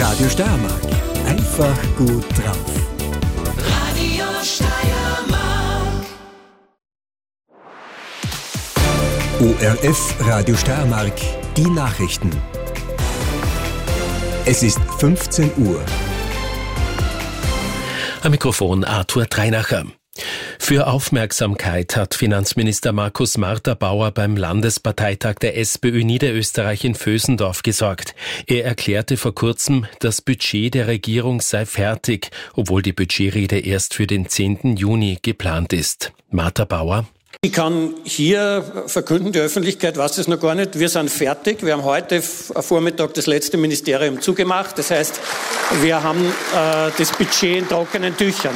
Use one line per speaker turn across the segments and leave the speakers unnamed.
Radio Steiermark. Einfach gut drauf.
Radio Steiermark.
ORF Radio Steiermark. Die Nachrichten. Es ist 15 Uhr.
Am Mikrofon Arthur Dreinacher. Für Aufmerksamkeit hat Finanzminister Markus Marter-Bauer beim Landesparteitag der SPÖ Niederösterreich in Vösendorf gesorgt. Er erklärte vor kurzem, das Budget der Regierung sei fertig, obwohl die Budgetrede erst für den 10. Juni geplant ist. Marter-Bauer:
Ich kann hier verkünden, die Öffentlichkeit weiß das noch gar nicht, wir sind fertig. Wir haben heute Vormittag das letzte Ministerium zugemacht. Das heißt, wir haben das Budget in trockenen Tüchern.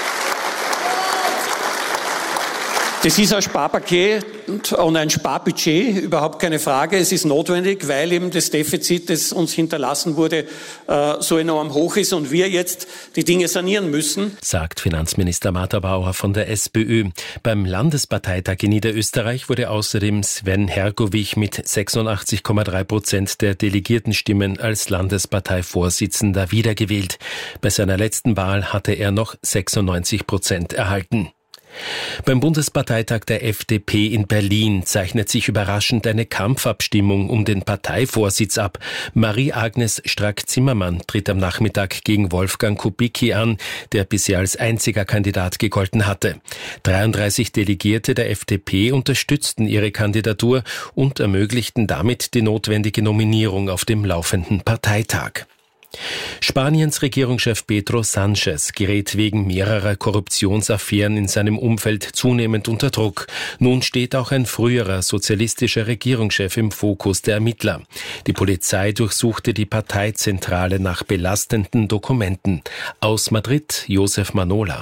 Das ist ein Sparpaket und ein Sparbudget, überhaupt keine Frage. Es ist notwendig, weil eben das Defizit, das uns hinterlassen wurde, so enorm hoch ist und wir jetzt die Dinge sanieren müssen,
sagt Finanzminister Marter-Bauer von der SPÖ. Beim Landesparteitag in Niederösterreich wurde außerdem Sven Hergovich mit 86,3% der Delegiertenstimmen als Landesparteivorsitzender wiedergewählt. Bei seiner letzten Wahl hatte er noch 96% erhalten. Beim Bundesparteitag der FDP in Berlin zeichnet sich überraschend eine Kampfabstimmung um den Parteivorsitz ab. Marie-Agnes Strack-Zimmermann tritt am Nachmittag gegen Wolfgang Kubicki an, der bisher als einziger Kandidat gegolten hatte. 33 Delegierte der FDP unterstützten ihre Kandidatur und ermöglichten damit die notwendige Nominierung auf dem laufenden Parteitag. Spaniens Regierungschef Pedro Sánchez gerät wegen mehrerer Korruptionsaffären in seinem Umfeld zunehmend unter Druck. Nun steht auch ein früherer sozialistischer Regierungschef im Fokus der Ermittler. Die Polizei durchsuchte die Parteizentrale nach belastenden Dokumenten. Aus Madrid, Josef Manola.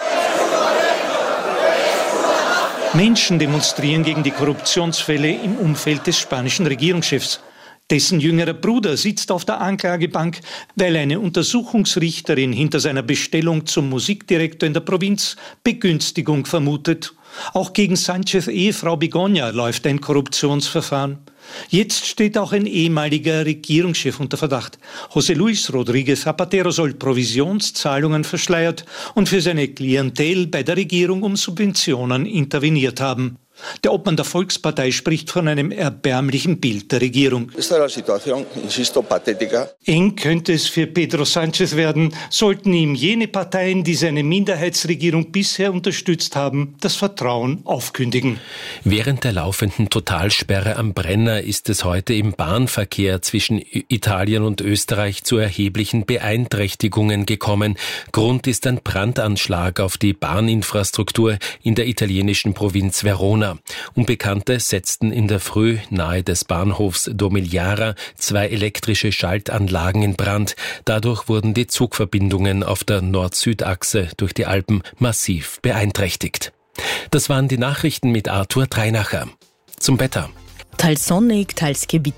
Menschen demonstrieren gegen die Korruptionsfälle im Umfeld des spanischen Regierungschefs. Dessen jüngerer Bruder sitzt auf der Anklagebank, weil eine Untersuchungsrichterin hinter seiner Bestellung zum Musikdirektor in der Provinz Begünstigung vermutet. Auch gegen Sánchez' Ehefrau Begoña läuft ein Korruptionsverfahren. Jetzt steht auch ein ehemaliger Regierungschef unter Verdacht. José Luis Rodríguez Zapatero soll Provisionszahlungen verschleiert und für seine Klientel bei der Regierung um Subventionen interveniert haben. Der Obmann der Volkspartei spricht von einem erbärmlichen Bild der Regierung. Eng könnte es für Pedro Sánchez werden, sollten ihm jene Parteien, die seine Minderheitsregierung bisher unterstützt haben, das Vertrauen aufkündigen.
Während der laufenden Totalsperre am Brenner ist es heute im Bahnverkehr zwischen Italien und Österreich zu erheblichen Beeinträchtigungen gekommen. Grund ist ein Brandanschlag auf die Bahninfrastruktur in der italienischen Provinz Verona. Unbekannte setzten in der Früh nahe des Bahnhofs Domigliara 2 elektrische Schaltanlagen in Brand. Dadurch wurden die Zugverbindungen auf der Nord-Süd-Achse durch die Alpen massiv beeinträchtigt. Das waren die Nachrichten mit Arthur Dreinacher. Zum Wetter.
Teils sonnig, teils Gewitter.